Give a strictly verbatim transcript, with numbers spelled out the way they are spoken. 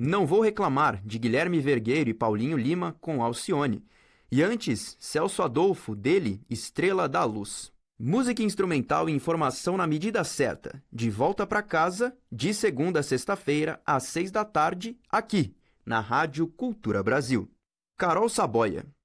Não Vou Reclamar, de Guilherme Vergueiro e Paulinho Lima, com Alcione. E antes, Celso Adolfo, dele, Estrela da Luz. Música instrumental e informação na medida certa. De volta para casa, de segunda a sexta-feira, às seis da tarde, aqui, na Rádio Cultura Brasil. Carol Saboia.